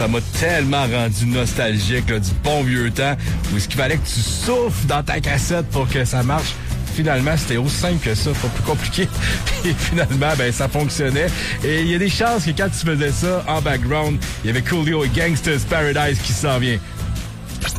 Ça m'a tellement rendu nostalgique là, du bon vieux temps où est-ce qu'il fallait que tu souffles dans ta cassette pour que ça marche. Finalement, c'était aussi simple que ça, pas plus compliqué. Puis finalement, ben ça fonctionnait. Et il y a des chances que quand tu faisais ça, en background, il y avait Coolio et Gangsta's Paradise qui s'en vient.